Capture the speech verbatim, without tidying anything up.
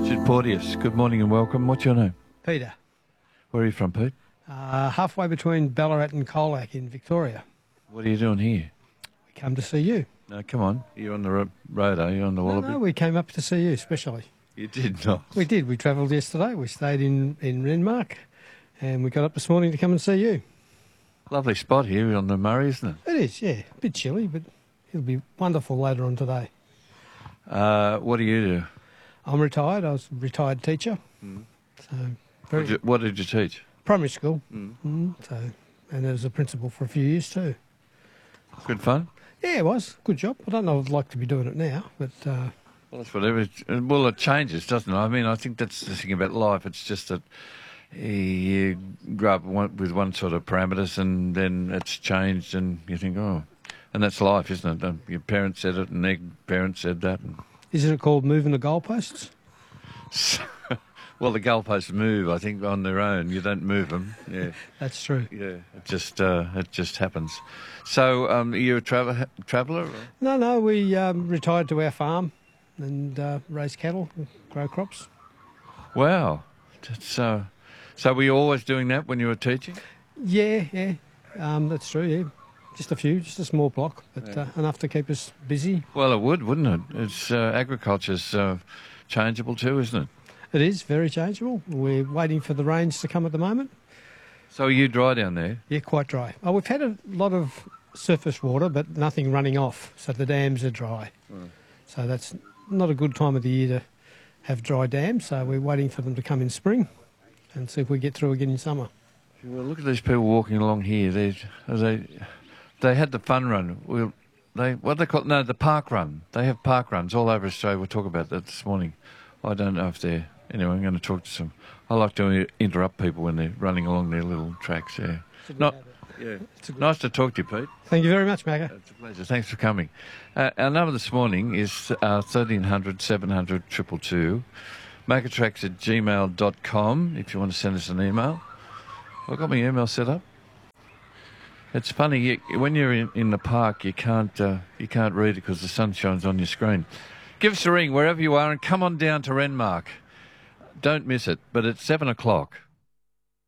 Richard Porteous, good morning and welcome. What's your name? Peter. Where are you from, Pete? Uh, halfway between Ballarat and Colac in Victoria. What are you doing here? We come to see you. No, come on. You're on the ro- road, are you, on the No, Wallaby? no, we came up to see you specially. You did not. We did. We travelled yesterday. We stayed in, in Renmark and we got up this morning to come and see you. Lovely spot here on the Murray, isn't it? It is, yeah. A bit chilly, but it'll be wonderful later on today. Uh, what do you do? I'm retired. I was a retired teacher. Mm. So, What very, did, you, what did you teach? primary school. Mm. Mm, so, and as a principal for a few years too. Good fun? Yeah, it was. Good job. I don't know if I'd like to be doing it now, but uh, Well, that's whatever. Well, it changes, doesn't it? I mean, I think that's the thing about life. It's just that you grow up one, with one sort of parameters and then it's changed and you think, oh, and that's life, isn't it? Your parents said it and their parents said that. And isn't it called moving the goalposts? well, the goalposts move, I think, on their own. You don't move them. Yeah, That's true. yeah. It just uh, it just happens. So, um, are you a traveller? Traveller? Or? No, no, we um, retired to our farm and uh, raise cattle, and grow crops. Wow. That's, uh, so, were you always doing that when you were teaching? Yeah, yeah, um, that's true, yeah. Just a few, just a small block, but Yeah. uh, enough to keep us busy. Well, it would, wouldn't it? It's uh, agriculture's uh, changeable too, isn't it? It is very changeable. We're waiting for the rains to come at the moment. So, are you dry down there? Yeah, quite dry. Oh, we've had a lot of surface water, but nothing running off, so the dams are dry. Mm. So that's not a good time of the year to have dry dams, so we're waiting for them to come in spring and see if we get through again in summer. Well, look at these people walking along here. They they they had the fun run. We'll, they what they call no the park run. They have park runs all over Australia. We'll talk about that this morning. I don't know if they're anyway. I'm going to talk to some. I like to interrupt people when they're running along their little tracks. Yeah, not yeah. Nice to talk to you, Pete. Thank you very much, Macca. It's a pleasure. Thanks for coming. Uh, our number this morning is uh, thirteen hundred seven hundred two two two. Macatracks at gmail dot com if you want to send us an email. I've got my email set up. It's funny, you, when you're in, in the park, you can't uh, you can't read it because the sun shines on your screen. Give us a ring wherever you are and come on down to Renmark. Don't miss it, but it's seven o'clock.